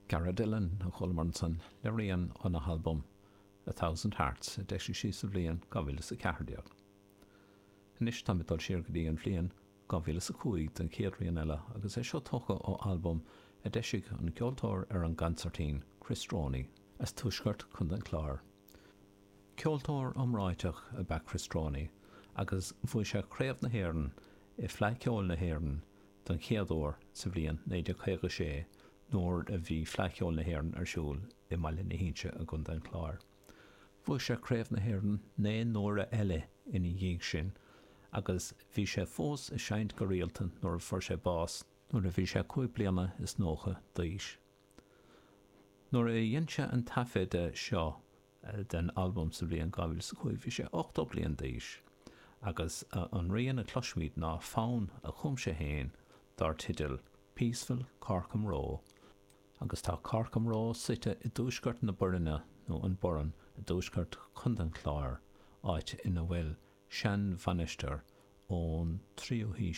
Garra Dillon a Chulmarnson le rian an album A Thousand Hearts a deisi sí sa bblion 2014. Inis tá midol siar go dtí an bhliain 2015 den céad rian eile agus é seo tócha ó album a deisiigh an ceoltóir ar an gancertín Chris Droney as tuisgart chun den chlár. Ceoltóir amráiteach a ba Chris Droney agus bhui sé créamh na hÉireann I phleaceol na hÉireann den chéadúir sa bblion 1956 nóir a bhí phleaceol na hÉireann ar siúl I mbaile na hínse a gun den chlár. Bhui sé créamh na hÉireann 9 nóra eile ina dhéag sin agus bhí sé fós I seint go rialta nóir a fuair sé bás nóir a bhí sé 5 bliana is nócha d'aois. Nóir a dhéanse an taifead seo den album sa bblion 2015 bhí sé 8 bliana d'aois agus an rian a cloismid ná fán a chumse héin dar tidil Peaceful Carcam Row agus tá Carcam Row site I dúsgart na burine nó an boran I dúsgart chun den chlár áit ina bhfuil Sean Vanister ón tríohí